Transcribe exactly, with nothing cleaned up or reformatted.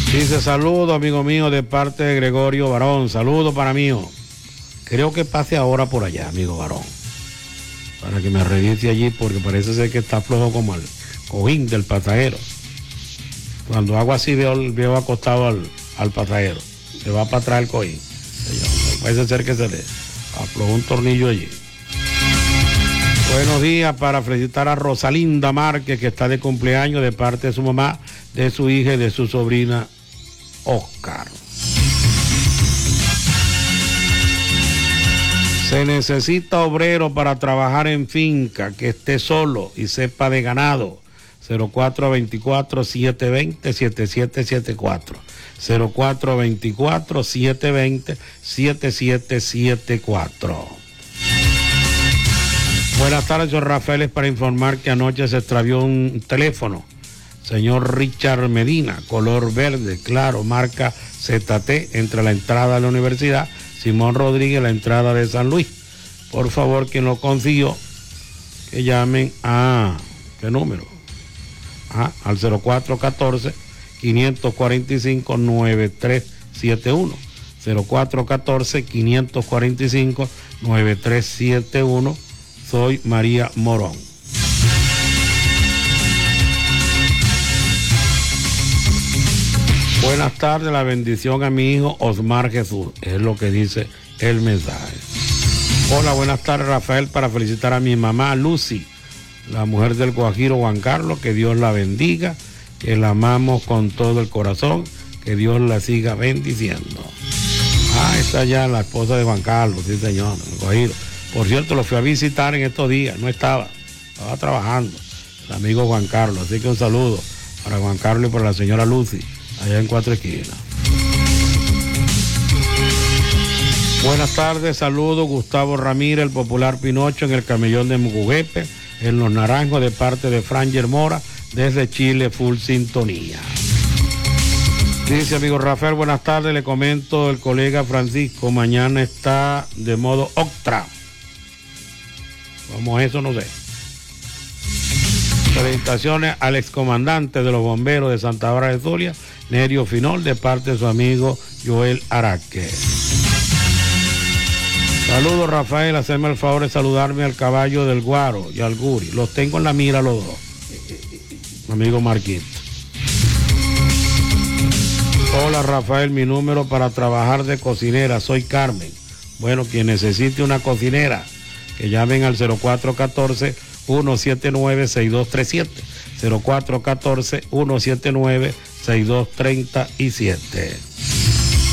Dice, saludo, amigo mío, de parte de Gregorio Barón. Saludo para mí. Creo que pase ahora por allá, amigo Barón, para que me revise allí, porque parece ser que está flojo como el cojín del pasajero. Cuando hago así veo, veo acostado al, al pasajero. Se va para atrás el cojín. Parece ser que se le aflojó un tornillo allí. Buenos días, para felicitar a Rosalinda Márquez, que está de cumpleaños, de parte de su mamá, de su hija y de su sobrina Oscar. Se necesita obrero para trabajar en finca, que esté solo y sepa de ganado. cero cuatro dos cuatro, siete dos cero, siete siete siete cuatro. cero cuatro dos cuatro, siete dos cero, siete siete siete cuatro. Buenas tardes, señor Rafael. Es para informar que anoche se extravió un teléfono. Señor Richard Medina, color verde, claro, marca Z T, entre la entrada de la universidad Simón Rodríguez, la entrada de San Luis. Por favor, quien lo consiguió, que llamen a, ¿qué número? Ah, al cero cuatro uno cuatro, cinco cuatro cinco, nueve tres siete uno. cero cuatro uno cuatro, cinco cuatro cinco, nueve tres siete uno. Soy María Morón. Buenas tardes, la bendición a mi hijo Osmar Jesús, es lo que dice el mensaje. Hola, buenas tardes, Rafael, para felicitar a mi mamá Lucy, la mujer del Guajiro Juan Carlos, que Dios la bendiga, que la amamos con todo el corazón, que Dios la siga bendiciendo. Ah, está ya la esposa de Juan Carlos, sí señor, el Guajiro. Por cierto, lo fui a visitar en estos días, no estaba, estaba trabajando, el amigo Juan Carlos, así que un saludo para Juan Carlos y para la señora Lucy, allá en Cuatro Esquinas. Buenas tardes, saludos, Gustavo Ramírez, el popular Pinocho, en el camellón de Mucuguepe, en Los Naranjos, de parte de Franger Mora, desde Chile, full sintonía. Dice, amigo Rafael, buenas tardes, le comento el colega Francisco, mañana está de modo Octra. ¿Cómo eso? No sé. Felicitaciones al excomandante de los bomberos de Santa Bárbara de Zulia, Nerio Finol, de parte de su amigo Joel Araque. Saludos, Rafael, hacerme el favor de saludarme al caballo del Guaro y al Guri. Los tengo en la mira los dos. Amigo Marquito. Hola, Rafael, mi número para trabajar de cocinera, soy Carmen. Bueno, quien necesite una cocinera, que llamen al cero cuatro uno cuatro, uno siete nueve, seis dos tres siete. cero cuatro uno cuatro, uno siete nueve, seis dos tres siete.